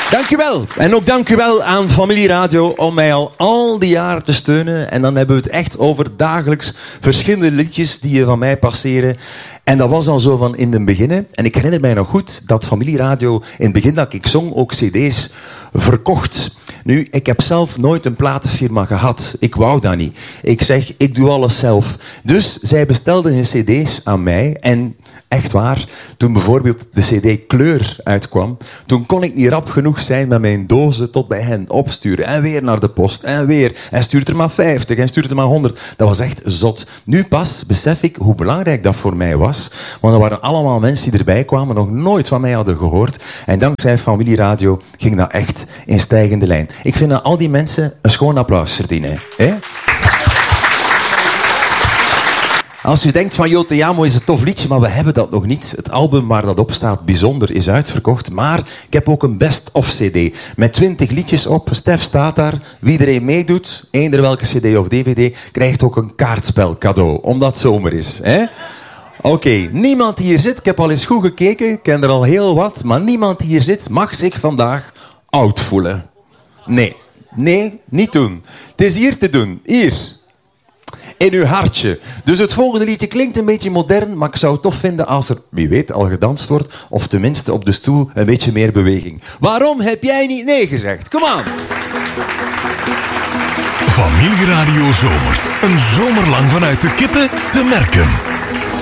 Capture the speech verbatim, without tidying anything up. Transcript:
Dankjewel. En ook dankjewel aan Familie Radio om mij al al die jaren te steunen. En dan hebben we het echt over dagelijks verschillende liedjes die van mij passeren. En dat was al zo van in het begin. En ik herinner mij nog goed dat Familie Radio in het begin dat ik zong ook cd's verkocht. Nu, ik heb zelf nooit een platenfirma gehad. Ik wou dat niet. Ik zeg, ik doe alles zelf. Dus zij bestelden hun cd's aan mij. En echt waar, toen bijvoorbeeld de cd Kleur uitkwam, toen kon ik niet rap genoeg zijn met mijn dozen tot bij hen opsturen. En weer naar de post. En weer. En stuurt er maar vijftig. En stuurt er maar honderd. Dat was echt zot. Nu pas besef ik hoe belangrijk dat voor mij was. Want er waren allemaal mensen die erbij kwamen, nog nooit van mij hadden gehoord. En dankzij Familie Radio ging dat echt in stijgende lijn. Ik vind dat al die mensen een schoon applaus verdienen. Hè? Als u denkt van, Jo Te Amo is een tof liedje, maar we hebben dat nog niet. Het album waar dat op staat, Bijzonder, is uitverkocht. Maar ik heb ook een best-of cd met twintig liedjes op. Stef staat daar. Wie er een meedoet, eender welke cd of dvd, krijgt ook een kaartspel cadeau. Omdat het zomer is. Hè? Oké, okay, niemand die hier zit, ik heb al eens goed gekeken, ik ken er al heel wat, maar niemand die hier zit mag zich vandaag oud voelen. Nee, nee, niet doen. Het is hier te doen, hier. In uw hartje. Dus het volgende liedje klinkt een beetje modern, maar ik zou het tof vinden als er, wie weet, al gedanst wordt, of tenminste op de stoel een beetje meer beweging. Waarom heb jij niet nee gezegd? Kom aan. Familie Radio zomert. Een zomer lang vanuit de kippen te merken.